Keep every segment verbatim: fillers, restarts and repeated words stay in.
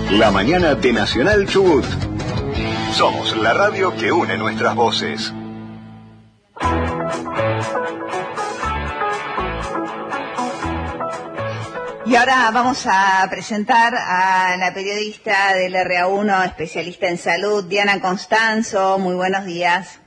La mañana de Nacional Chubut. Somos la radio que une nuestras voces. Y ahora vamos a presentar a la periodista del R A uno, especialista en salud, Diana Constanzo. Muy buenos días.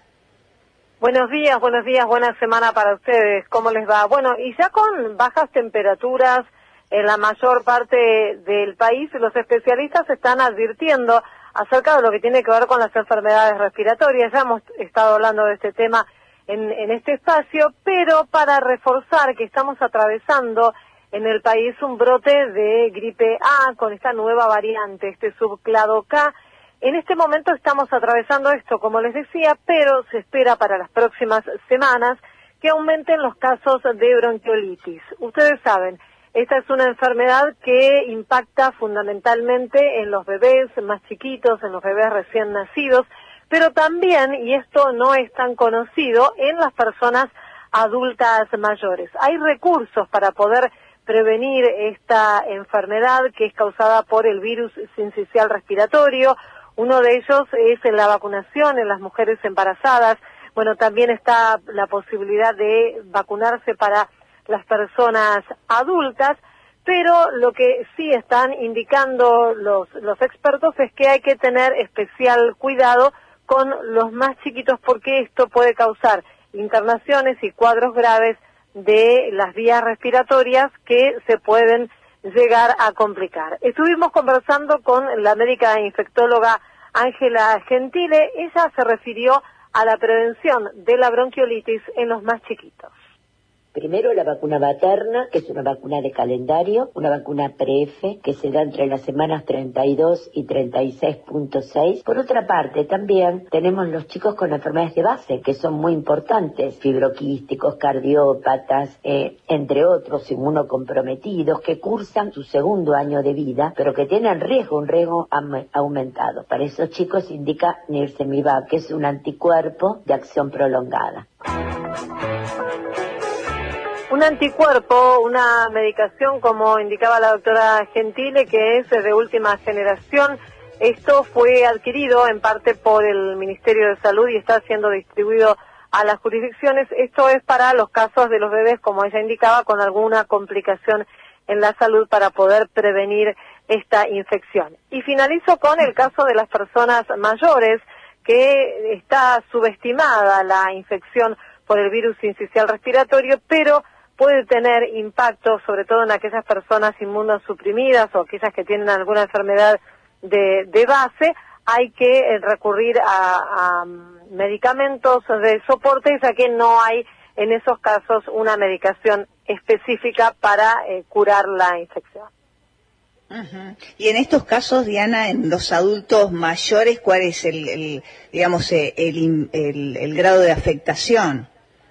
Buenos días, buenos días, buena semana para ustedes. ¿Cómo les va? Bueno, y ya con bajas temperaturas en la mayor parte del país, los especialistas están advirtiendo acerca de lo que tiene que ver con las enfermedades respiratorias. Ya hemos estado hablando de este tema en, en este espacio, pero para reforzar que estamos atravesando en el país un brote de gripe A con esta nueva variante, este subclado K. En este momento estamos atravesando esto, como les decía, pero se espera para las próximas semanas que aumenten los casos de bronquiolitis. Ustedes saben, esta es una enfermedad que impacta fundamentalmente en los bebés más chiquitos, en los bebés recién nacidos, pero también, y esto no es tan conocido, en las personas adultas mayores. Hay recursos para poder prevenir esta enfermedad que es causada por el virus sincicial respiratorio. Uno de ellos es en la vacunación en las mujeres embarazadas. Bueno, también está la posibilidad de vacunarse para las personas adultas, pero lo que sí están indicando los, los expertos es que hay que tener especial cuidado con los más chiquitos porque esto puede causar internaciones y cuadros graves de las vías respiratorias que se pueden llegar a complicar. Estuvimos conversando con la médica infectóloga Ángela Gentile. Ella se refirió a la prevención de la bronquiolitis en los más chiquitos. Primero la vacuna materna, que es una vacuna de calendario, una vacuna pre-F, que se da entre las semanas treinta y dos y treinta y seis punto seis. Por otra parte, también tenemos los chicos con enfermedades de base, que son muy importantes, fibroquísticos, cardiópatas, eh, entre otros, inmunocomprometidos, que cursan su segundo año de vida, pero que tienen riesgo, un riesgo am- aumentado. Para esos chicos se indica Nirsevimab, que es un anticuerpo de acción prolongada. Un anticuerpo, una medicación, como indicaba la doctora Gentile, que es de última generación. Esto fue adquirido en parte por el Ministerio de Salud y está siendo distribuido a las jurisdicciones. Esto es para los casos de los bebés, como ella indicaba, con alguna complicación en la salud para poder prevenir esta infección. Y finalizo con el caso de las personas mayores, que está subestimada la infección por el virus sincicial respiratorio, pero puede tener impacto sobre todo en aquellas personas inmunosuprimidas o aquellas que tienen alguna enfermedad de, de base. Hay que recurrir a, a medicamentos de soporte, ya que no hay en esos casos una medicación específica para eh, curar la infección. Uh-huh. Y en estos casos, Diana, en los adultos mayores, ¿cuál es el, el digamos, el, el, el, el grado de afectación?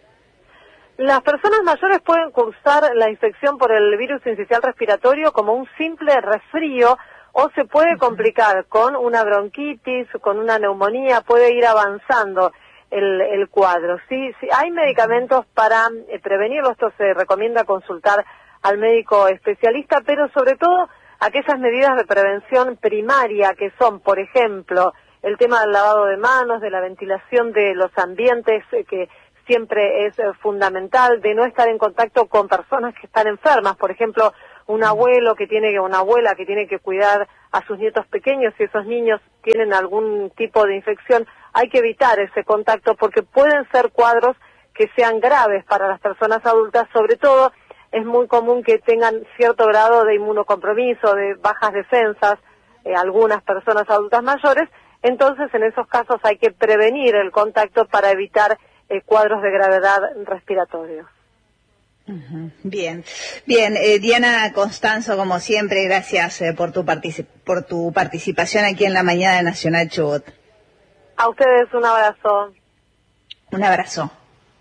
Las personas mayores pueden cursar la infección por el virus sincicial respiratorio como un simple resfrío o se puede complicar con una bronquitis, con una neumonía, puede ir avanzando el, el cuadro. Sí, sí, hay medicamentos para eh, prevenirlo, esto se recomienda consultar al médico especialista, pero sobre todo aquellas medidas de prevención primaria que son, por ejemplo, el tema del lavado de manos, de la ventilación de los ambientes, eh, que siempre es eh, fundamental, de no estar en contacto con personas que están enfermas, por ejemplo, un abuelo que tiene, una abuela que tiene que cuidar a sus nietos pequeños, si esos niños tienen algún tipo de infección, hay que evitar ese contacto porque pueden ser cuadros que sean graves para las personas adultas. Sobre todo es muy común que tengan cierto grado de inmunocompromiso, de bajas defensas, eh, algunas personas adultas mayores. Entonces en esos casos hay que prevenir el contacto para evitar eh, cuadros de gravedad respiratorios. Uh-huh. Bien, bien, eh, Diana Constanzo, como siempre, gracias eh, por tu particip- por tu participación aquí en la mañana de Nacional Chubut. A ustedes un abrazo. Un abrazo.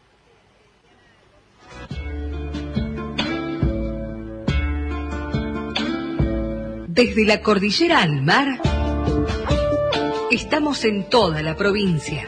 Desde la cordillera al mar, estamos en toda la provincia.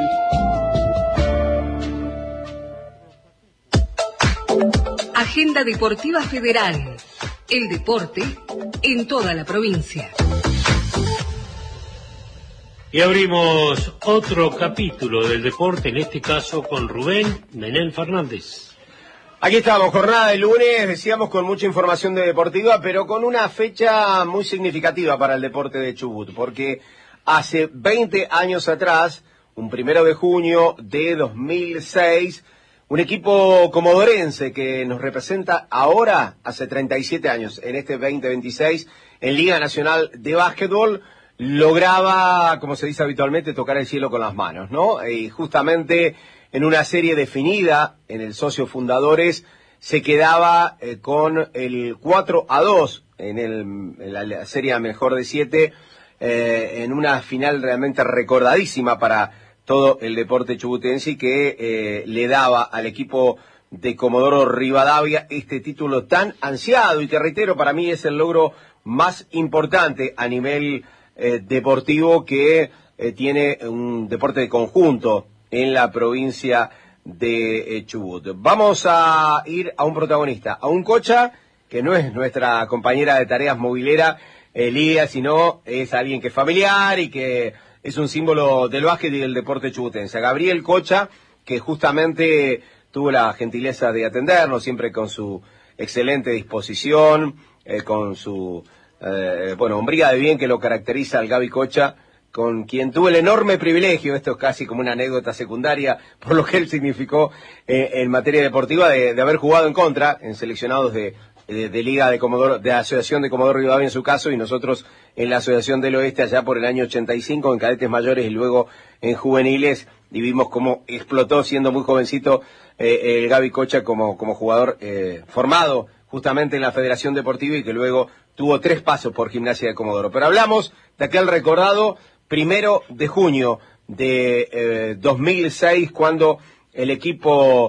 Agenda Deportiva Federal. El deporte en toda la provincia. Y abrimos otro capítulo del deporte, en este caso con Rubén Menel Fernández. Aquí estamos, jornada de lunes, decíamos con mucha información de deportiva, pero con una fecha muy significativa para el deporte de Chubut, porque hace veinte años atrás, un primero de junio de dos mil seis, un equipo comodorense que nos representa ahora, hace treinta y siete años, en este veinte veintiséis, en Liga Nacional de Básquetbol, lograba, como se dice habitualmente, tocar el cielo con las manos, ¿no? Y justamente en una serie definida en el Socio Fundadores se quedaba eh, con el cuatro a dos en, el, en la serie mejor de siete, eh, en una final realmente recordadísima para todo el deporte chubutense y que eh, le daba al equipo de Comodoro Rivadavia este título tan ansiado y que, reitero, para mí es el logro más importante a nivel eh, deportivo que eh, tiene un deporte de conjunto en la provincia de eh, Chubut. Vamos a ir a un protagonista, a un cocha que no es nuestra compañera de tareas movilera, Lidia, sino es alguien que es familiar y que es un símbolo del básquet y del deporte chubutense. Gabriel Cocha, que justamente tuvo la gentileza de atendernos, siempre con su excelente disposición, eh, con su, eh, bueno, hombría de bien que lo caracteriza al Gaby Cocha, con quien tuve el enorme privilegio, esto es casi como una anécdota secundaria, por lo que él significó eh, en materia deportiva, de, de haber jugado en contra, en seleccionados de, de, de Liga de Comodoro, de Asociación de Comodoro Rivadavia en su caso, y nosotros en la Asociación del Oeste allá por el año ochenta y cinco, en cadetes mayores y luego en juveniles, y vimos cómo explotó siendo muy jovencito eh, el Gaby Cocha como, como jugador eh, formado justamente en la Federación Deportiva y que luego tuvo tres pasos por Gimnasia de Comodoro. Pero hablamos de aquel recordado primero de junio de eh, dos mil seis, cuando el equipo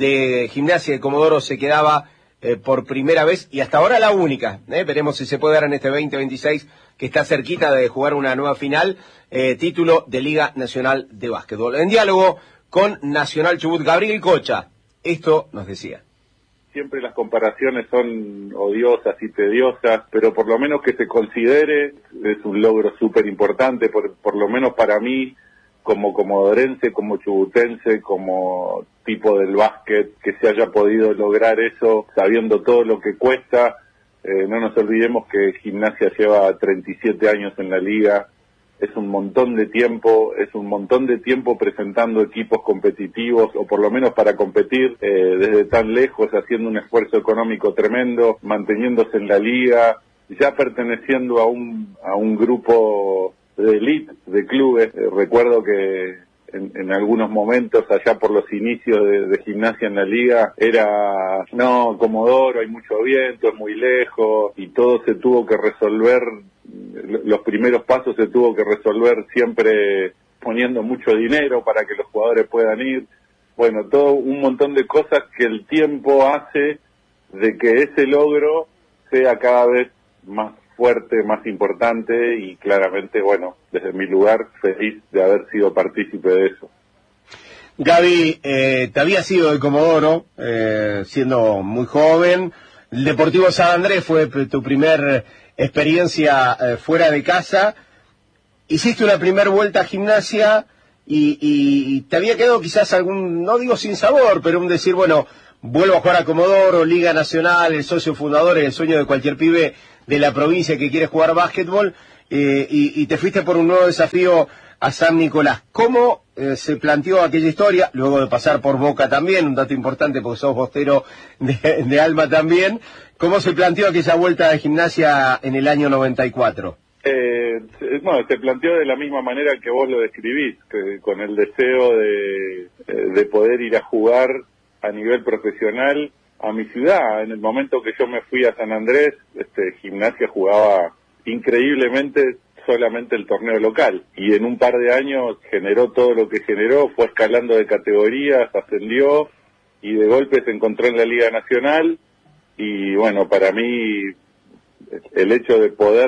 de Gimnasia de Comodoro se quedaba eh, por primera vez, y hasta ahora la única, ¿eh? Veremos si se puede dar en este veinte veintiséis, que está cerquita de jugar una nueva final, eh, título de Liga Nacional de Básquetbol. En diálogo con Nacional Chubut, Gabriel Cocha, esto nos decía. Siempre las comparaciones son odiosas y tediosas, pero por lo menos que se considere es un logro súper importante, por, por lo menos para mí, como comodorense, como chubutense, como tipo del básquet, que se haya podido lograr eso sabiendo todo lo que cuesta. Eh, no nos olvidemos que Gimnasia lleva treinta y siete años en la liga, es un montón de tiempo, es un montón de tiempo presentando equipos competitivos, o por lo menos para competir eh, desde tan lejos, haciendo un esfuerzo económico tremendo, manteniéndose en la liga, ya perteneciendo a un a un grupo de elite, de clubes. Eh, recuerdo que en, en algunos momentos, allá por los inicios de, de Gimnasia en la liga, era, no, Comodoro, hay mucho viento, es muy lejos, y todo se tuvo que resolver. Los primeros pasos se tuvo que resolver siempre poniendo mucho dinero para que los jugadores puedan ir. Bueno, todo un montón de cosas que el tiempo hace de que ese logro sea cada vez más fuerte, más importante, y claramente, bueno, desde mi lugar, feliz de haber sido partícipe de eso. Gaby, eh, te había sido de Comodoro, eh, siendo muy joven. El Deportivo San Andrés fue tu primer experiencia eh, fuera de casa. Hiciste una primera vuelta a Gimnasia y, y, y te había quedado quizás algún, no digo sin sabor, pero un decir, bueno, vuelvo a jugar a Comodoro, Liga Nacional, el socio fundador, el sueño de cualquier pibe de la provincia que quiere jugar básquetbol, eh, y, y te fuiste por un nuevo desafío a San Nicolás. ¿Cómo eh, se planteó aquella historia, luego de pasar por Boca también, un dato importante porque sos bostero de, de alma también? ¿Cómo se planteó aquella vuelta de Gimnasia en el año noventa y cuatro? Eh, no, se planteó de la misma manera que vos lo describís, que con el deseo de, de poder ir a jugar a nivel profesional a mi ciudad. En el momento que yo me fui a San Andrés, este, Gimnasia jugaba increíblemente solamente el torneo local, y en un par de años generó todo lo que generó, fue escalando de categorías, ascendió, y de golpe se encontró en la Liga Nacional. Y bueno, para mí el hecho de poder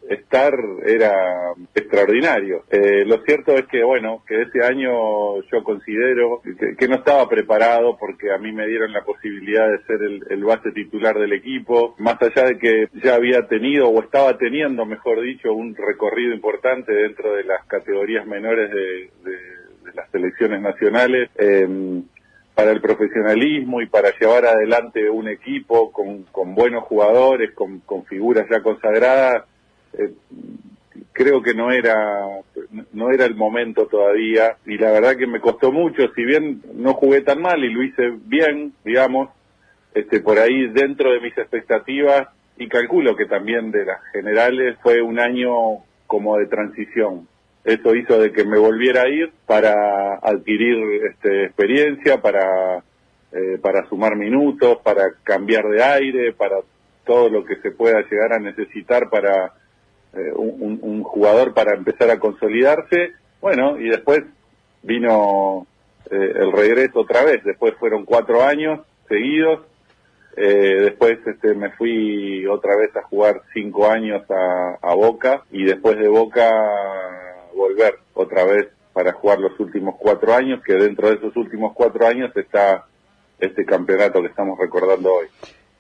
estar era extraordinario. Eh, lo cierto es que, bueno, que ese año yo considero que, que no estaba preparado porque a mí me dieron la posibilidad de ser el, el base titular del equipo, más allá de que ya había tenido o estaba teniendo, mejor dicho, un recorrido importante dentro de las categorías menores de, de, de las selecciones nacionales. Eh, para el profesionalismo y para llevar adelante un equipo con, con buenos jugadores, con, con figuras ya consagradas, eh, creo que no era no era el momento todavía, y la verdad que me costó mucho, si bien no jugué tan mal y lo hice bien, digamos, este por ahí dentro de mis expectativas, y calculo que también de las generales, fue un año como de transición. Eso hizo de que me volviera a ir para adquirir este, experiencia, para eh, para sumar minutos, para cambiar de aire, para todo lo que se pueda llegar a necesitar para eh, un, un jugador para empezar a consolidarse. Bueno, y después vino eh, el regreso otra vez. Después fueron cuatro años seguidos. Eh, después este, me fui otra vez a jugar cinco años a, a Boca, y después de Boca volver otra vez para jugar los últimos cuatro años, que dentro de esos últimos cuatro años está este campeonato que estamos recordando hoy.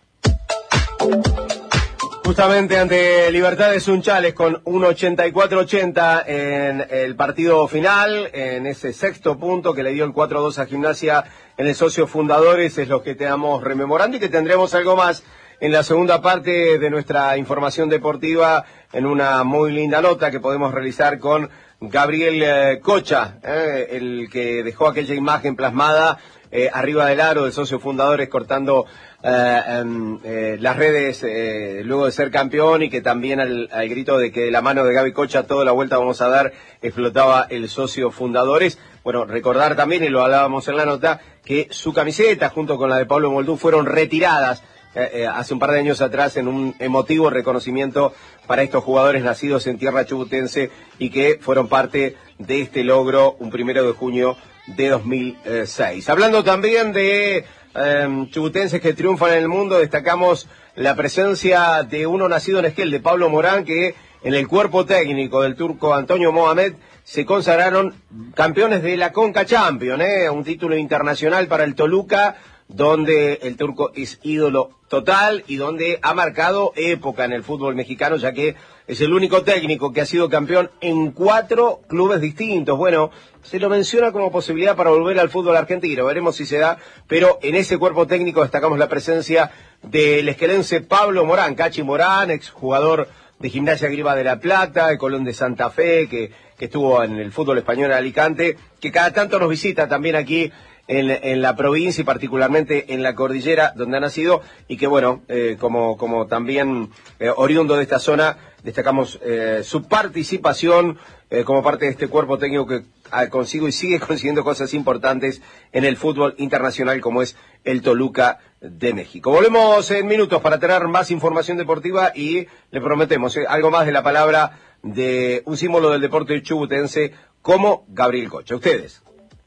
Justamente ante Libertad de Sunchales con un ochenta y cuatro ochenta en el partido final, en ese sexto punto que le dio el cuatro dos a Gimnasia en el Socio Fundadores, es lo que te estamos rememorando, y que tendremos algo más en la segunda parte de nuestra información deportiva, en una muy linda nota que podemos realizar con Gabriel eh, Cocha, eh, el que dejó aquella imagen plasmada eh, arriba del aro de Socios Fundadores cortando eh, eh, las redes eh, luego de ser campeón, y que también al, al grito de que de la mano de Gaby Cocha toda la vuelta vamos a dar, explotaba el Socio Fundadores. Bueno, recordar también, y lo hablábamos en la nota, que su camiseta junto con la de Pablo Moldú fueron retiradas Eh, eh, hace un par de años atrás en un emotivo reconocimiento para estos jugadores nacidos en tierra chubutense y que fueron parte de este logro un primero de junio de dos mil seis. Hablando también de eh, chubutenses que triunfan en el mundo, destacamos la presencia de uno nacido en Esquel, de Pablo Morán, que en el cuerpo técnico del turco Antonio Mohamed se consagraron campeones de la Conca Champions, eh, un título internacional para el Toluca, donde el turco es ídolo total y donde ha marcado época en el fútbol mexicano, ya que es el único técnico que ha sido campeón en cuatro clubes distintos. Bueno, se lo menciona como posibilidad para volver al fútbol argentino, veremos si se da, pero en ese cuerpo técnico destacamos la presencia del esquelense Pablo Morán, Cachi Morán, exjugador de Gimnasia Grima de la Plata, el Colón de Santa Fe, que, que estuvo en el fútbol español en Alicante, que cada tanto nos visita también aquí En, en la provincia y particularmente en la cordillera donde ha nacido, y que bueno, eh, como, como también eh, oriundo de esta zona, destacamos eh, su participación eh, como parte de este cuerpo técnico que ah, consigo y sigue consiguiendo cosas importantes en el fútbol internacional, como es el Toluca de México. Volvemos en minutos para tener más información deportiva, y le prometemos eh, algo más de la palabra de un símbolo del deporte chubutense como Gabriel Cocha. Ustedes.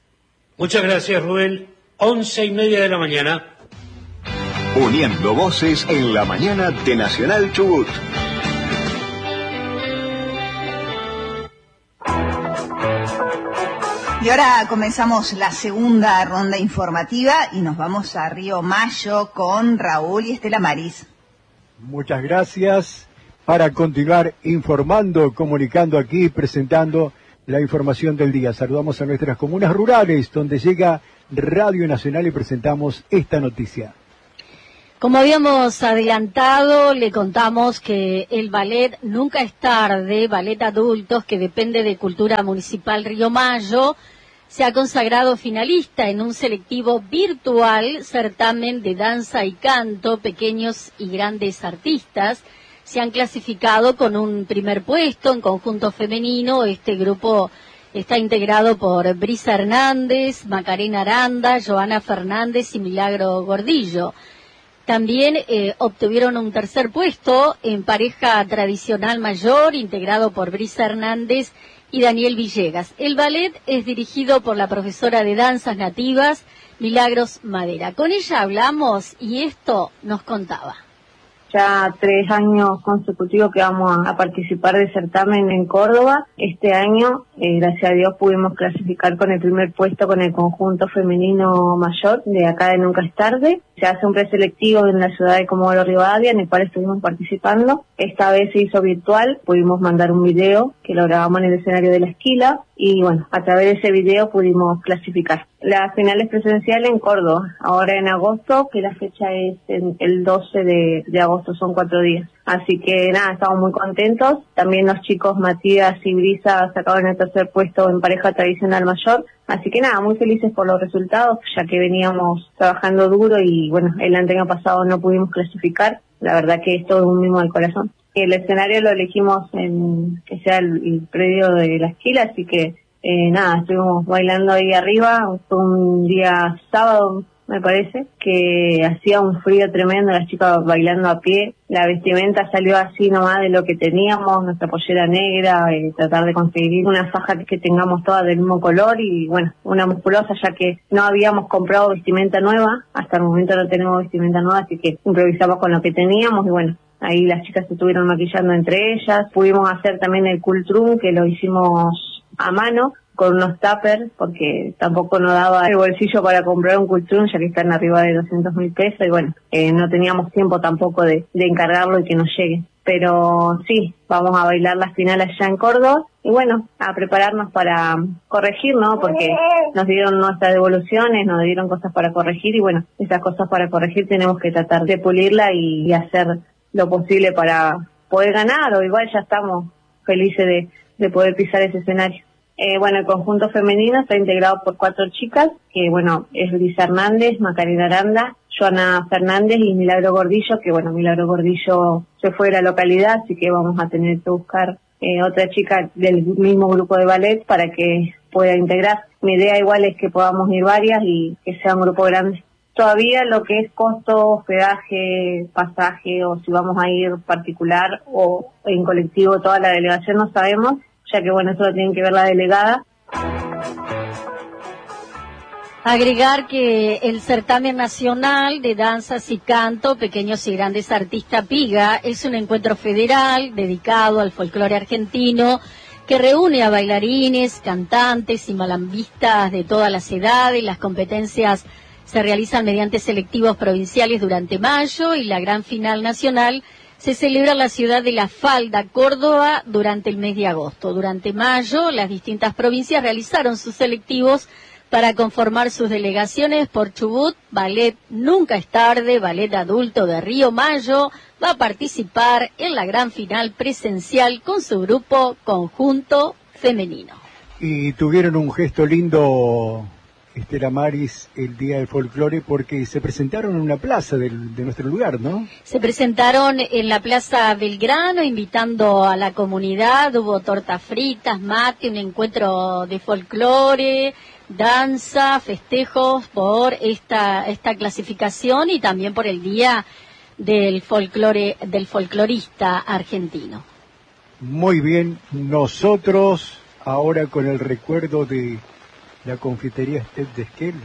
Muchas gracias, Rubén. Once y media de la mañana. Uniendo voces en la mañana de Nacional Chubut. Y ahora comenzamos la segunda ronda informativa y nos vamos a Río Mayo con Raúl y Estela Maris. Muchas gracias. Para continuar informando, comunicando aquí, presentando la información del día. Saludamos a nuestras comunas rurales, donde llega Radio Nacional y presentamos esta noticia. Como habíamos adelantado, le contamos que el ballet Nunca es Tarde, ballet adultos que depende de Cultura Municipal Río Mayo, se ha consagrado finalista en un selectivo virtual certamen de danza y canto, pequeños y grandes artistas. Se han clasificado con un primer puesto en conjunto femenino. Este grupo está integrado por Brisa Hernández, Macarena Aranda, Joana Fernández y Milagro Gordillo. También eh, obtuvieron un tercer puesto en pareja tradicional mayor, integrado por Brisa Hernández y Daniel Villegas. El ballet es dirigido por la profesora de danzas nativas, Milagros Madera. Con ella hablamos y esto nos contaba. ya tres años consecutivos que vamos a, a participar del certamen en Córdoba. Este año, eh, gracias a Dios, pudimos clasificar con el primer puesto con el conjunto femenino mayor de acá de Nunca es Tarde. Se hace un preselectivo en la ciudad de Comodoro Rivadavia, en el cual estuvimos participando. Esta vez se hizo virtual, pudimos mandar un video que lo grabamos en el escenario de La Esquila y bueno, a través de ese video pudimos clasificar. La final es presencial en Córdoba, ahora en agosto, que la fecha es en el doce de, de agosto, son cuatro días. Así que nada, estamos muy contentos. También los chicos Matías y Brisa sacaron el tercer puesto en pareja tradicional mayor. Así que nada, muy felices por los resultados, ya que veníamos trabajando duro y bueno, el año pasado no pudimos clasificar. La verdad que es todo un mimo del corazón. El escenario lo elegimos en que sea el, el predio de La Esquila, así que eh, nada, estuvimos bailando ahí arriba. Fue un día sábado, me parece, que hacía un frío tremendo, las chicas bailando a pie. La vestimenta salió así nomás de lo que teníamos, nuestra pollera negra, eh, tratar de conseguir una faja que tengamos todas del mismo color y bueno, una musculosa, ya que no habíamos comprado vestimenta nueva, hasta el momento no tenemos vestimenta nueva, así que improvisamos con lo que teníamos y bueno, ahí las chicas se estuvieron maquillando entre ellas. Pudimos hacer también el cultrum, que lo hicimos a mano, con unos tuppers, porque tampoco nos daba el bolsillo para comprar un cultrum, ya que están arriba de doscientos mil pesos, y bueno, eh, no teníamos tiempo tampoco de, de encargarlo y que nos llegue. Pero sí, vamos a bailar las finales allá en Córdoba, y bueno, a prepararnos para corregir, ¿no? Porque nos dieron nuestras devoluciones, nos dieron cosas para corregir, y bueno, esas cosas para corregir tenemos que tratar de pulirla y, y hacer lo posible para poder ganar, o igual ya estamos felices de, de poder pisar ese escenario. Eh, bueno, el conjunto femenino está integrado por cuatro chicas, que bueno, es Brisa Hernández, Macarena Aranda, Joana Fernández y Milagro Gordillo, que bueno, Milagro Gordillo se fue de la localidad, así que vamos a tener que buscar eh, otra chica del mismo grupo de ballet para que pueda integrar. Mi idea igual es que podamos ir varias y que sea un grupo grande. Todavía lo que es costo, hospedaje, pasaje, o si vamos a ir particular o en colectivo toda la delegación no sabemos, ya que bueno, eso lo tienen que ver la delegada. Agregar que el certamen nacional de danzas y canto, Pequeños y Grandes Artistas Piga, es un encuentro federal dedicado al folclore argentino que reúne a bailarines, cantantes y malambistas de todas las edades. Las competencias se realizan mediante selectivos provinciales durante mayo y la gran final nacional se celebra en la ciudad de La Falda, Córdoba, durante el mes de agosto. Durante mayo, las distintas provincias realizaron sus selectivos para conformar sus delegaciones. Por Chubut, Ballet Nunca es Tarde, Ballet Adulto de Río Mayo, va a participar en la gran final presencial con su grupo Conjunto Femenino. Y tuvieron un gesto lindo, Estela Maris, el Día del Folclore, porque se presentaron en una plaza del, de nuestro lugar, ¿no? Se presentaron en la Plaza Belgrano, invitando a la comunidad. Hubo tortas fritas, mate, un encuentro de folclore, danza, festejos por esta esta clasificación y también por el Día del Folclore, del folclorista argentino. Muy bien, nosotros ahora con el recuerdo de la confitería Step de Esquel,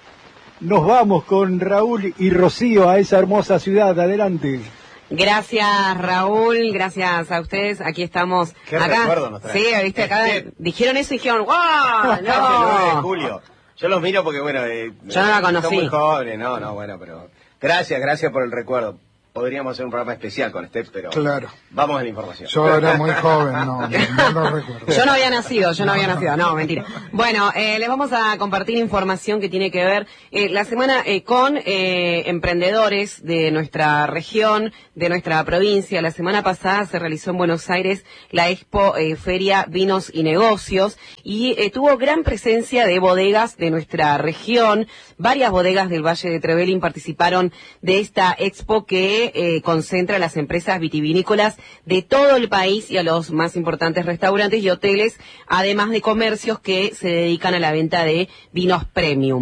nos vamos con Raúl y Rocío a esa hermosa ciudad. Adelante. Gracias, Raúl, gracias a ustedes. Aquí estamos. Qué acá. recuerdo nos trae. Sí, viste, acá Este... dijeron eso y dijeron, ¡wow! No. El nueve de ¡No! julio. Yo los miro porque, bueno, eh, yo no la conocí. Son muy jóvenes, no, no, bueno, pero gracias, gracias por el recuerdo. Podríamos hacer un programa especial con Steph, pero claro. Vamos a la información. Yo era muy joven, no, no, no lo recuerdo. Yo no había nacido, yo no había nacido, no, mentira. Bueno, eh, les vamos a compartir información que tiene que ver eh, la semana eh, con eh, emprendedores de nuestra región, de nuestra provincia. La semana pasada se realizó en Buenos Aires la Expo eh, Feria Vinos y Negocios y eh, tuvo gran presencia de bodegas de nuestra región. Varias bodegas del Valle de Trevelin participaron de esta expo que eh, concentra a las empresas vitivinícolas de todo el país y a los más importantes restaurantes y hoteles, además de comercios que se dedican a la venta de vinos premium.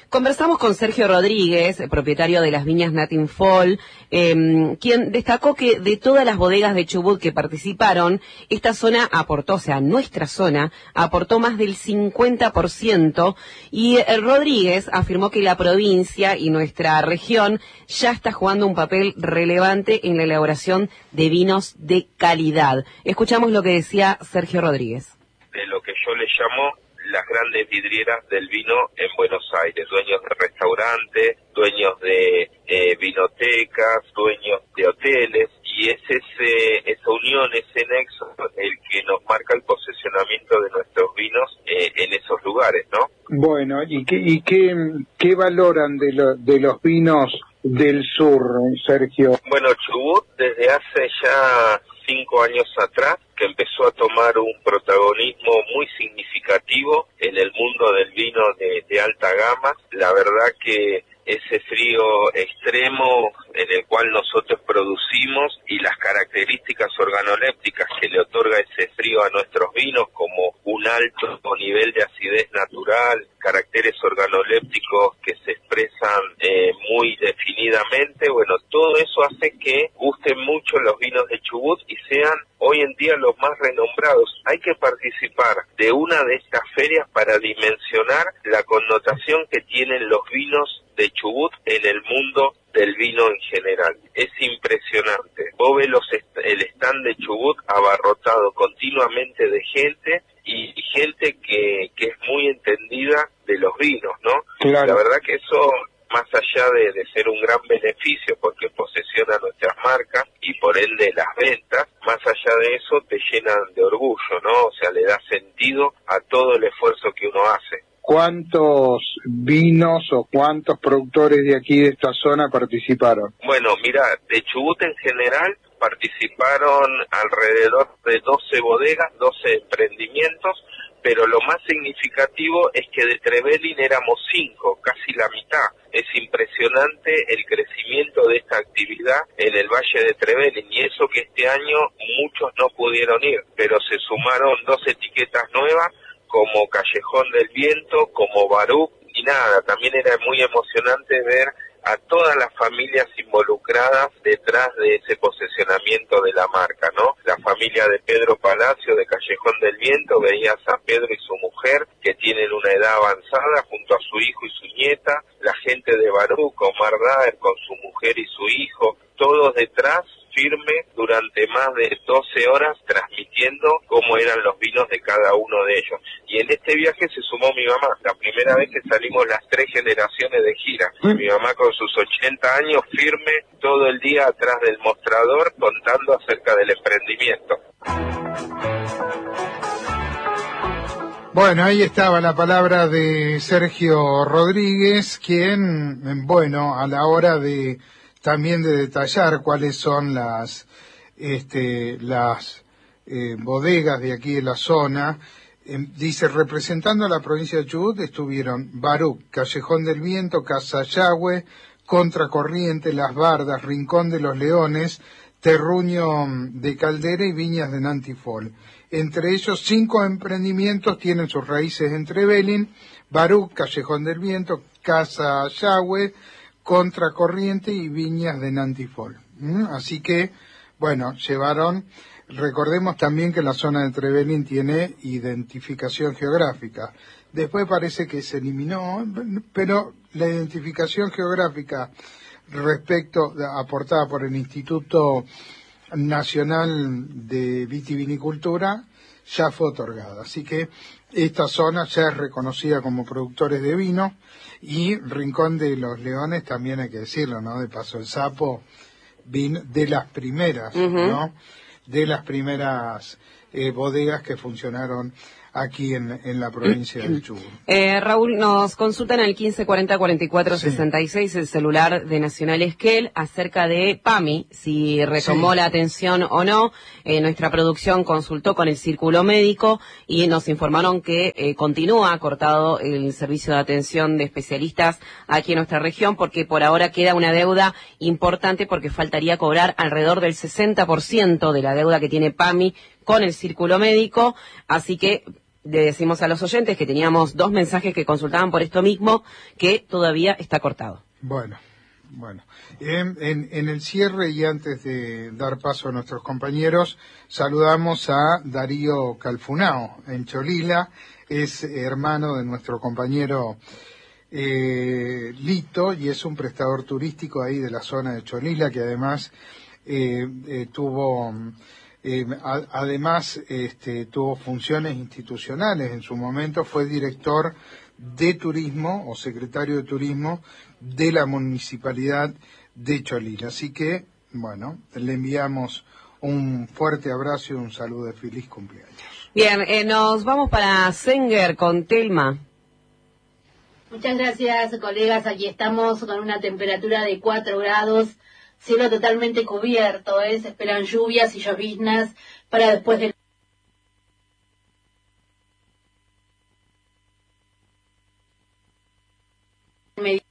Conversamos con Sergio Rodríguez, propietario de las viñas Natin Fall, eh, quien destacó que de todas las bodegas de Chubut que participaron, esta zona aportó, o sea, nuestra zona, aportó más del cincuenta por ciento, y eh, Rodríguez afirmó que la provincia y nuestra región ya está jugando un papel relevante en la elaboración de vinos de calidad. Escuchamos lo que decía Sergio Rodríguez. De lo que yo le llamo las grandes vidrieras del vino en Buenos Aires, dueños de restaurantes, dueños de eh, vinotecas, dueños de hoteles, y es ese, esa unión, ese nexo, el que nos marca el posicionamiento de nuestros vinos eh, en esos lugares, ¿no? Bueno, ¿y qué, y qué, qué valoran de, lo, de los vinos del sur, Sergio? Bueno, Chubut desde hace ya cinco años atrás, que empezó a tomar un protagonismo muy significativo en el mundo del vino de, de alta gama. La verdad que ese frío extremo en el cual nosotros producimos y las características organolépticas que le otorga ese frío a nuestros vinos, como un alto nivel de acidez natural, caracteres organolépticos que se expresan eh, muy definidamente, bueno, todo eso hace que gusten mucho los vinos de Chubut y sean hoy en día los más renombrados. Hay que participar de una de estas ferias para dimensionar la connotación que tienen los vinos de Chubut en el mundo del vino en general. Es impresionante. Vos ves los est el stand de Chubut abarrotado continuamente de gente y, y gente que, que es muy entendida de los vinos, ¿no? Claro. La verdad que eso, más allá de, de ser un gran beneficio porque posesiona nuestras marcas y por ende las ventas, más allá de eso te llenan de orgullo, ¿no? O sea, le da sentido a todo el esfuerzo que uno hace. ¿Cuántos vinos o cuántos productores de aquí de esta zona participaron? Bueno, mira, de Chubut en general participaron alrededor de doce bodegas, doce emprendimientos, pero lo más significativo es que de Trevelin éramos cinco, casi la mitad. Es impresionante el crecimiento de esta actividad en el Valle de Trevelin, y eso que este año muchos no pudieron ir, pero se sumaron dos etiquetas nuevas, como Callejón del Viento, como Baruch, y nada, también era muy emocionante ver a todas las familias involucradas detrás de ese posicionamiento de la marca, ¿no? La familia de Pedro Palacio de Callejón del Viento, veías a Pedro y su mujer, que tienen una edad avanzada, junto a su hijo y su nieta, la gente de Baruch, Omar Daer con su mujer y su hijo, todos detrás, firme, durante más de doce horas, transmitiendo cómo eran los vinos de cada uno de ellos. Y en este viaje se sumó mi mamá, la primera vez que salimos las tres generaciones de gira. Mi mamá con sus ochenta años, firme, todo el día atrás del mostrador, contando acerca del emprendimiento. Bueno, ahí estaba la palabra de Sergio Rodríguez, quien, bueno, a la hora de también de detallar cuáles son las este, las eh, bodegas de aquí de la zona, eh, dice, representando a la provincia de Chubut estuvieron Baruch, Callejón del Viento, Casa Yagüe, Contracorriente, Las Bardas, Rincón de los Leones, Terruño de Caldera y Viñas de Natin Fall. Entre ellos, cinco emprendimientos tienen sus raíces en Trevelin: Baruch, Callejón del Viento, Casa Yagüe, Contracorriente y Viñas de Natin Fall. ¿Mm? Así que, bueno, llevaron, recordemos también que la zona de Trevelin tiene identificación geográfica. Después parece que se eliminó, pero la identificación geográfica respecto, aportada por el Instituto Nacional de Vitivinicultura, ya fue otorgada. Así que esta zona ya es reconocida como productores de vino, y Rincón de los Leones también hay que decirlo, ¿no? De Paso el Sapo, vino de las primeras, uh-huh. ¿no? De las primeras eh, bodegas que funcionaron aquí en, en la provincia del Chubut. Eh, Raúl, nos consultan al quince cuarenta cuarenta y cuatro sesenta y seis, sí. El celular de Nacional Esquel, acerca de PAMI, si retomó sí. la atención o no. Eh, nuestra producción consultó con el Círculo Médico y nos informaron que eh, continúa cortado el servicio de atención de especialistas aquí en nuestra región, porque por ahora queda una deuda importante, porque faltaría cobrar alrededor del sesenta por ciento de la deuda que tiene PAMI con el Círculo Médico, así que le decimos a los oyentes que teníamos dos mensajes que consultaban por esto mismo, que todavía está cortado. Bueno, bueno. En, en, en el cierre y antes de dar paso a nuestros compañeros, saludamos a Darío Calfunao en Cholila, es hermano de nuestro compañero eh, Lito y es un prestador turístico ahí de la zona de Cholila que además eh, eh, tuvo... Eh, a, además, este, tuvo funciones institucionales. En su momento fue director de turismo o secretario de turismo de la municipalidad de Cholila. Así que, bueno, le enviamos un fuerte abrazo y un saludo de feliz cumpleaños. Bien, eh, nos vamos para Senguer con Telma. Muchas gracias, colegas. Aquí estamos con una temperatura de cuatro grados. Cielo totalmente cubierto, ¿eh? Se esperan lluvias y lloviznas para después del mediodía.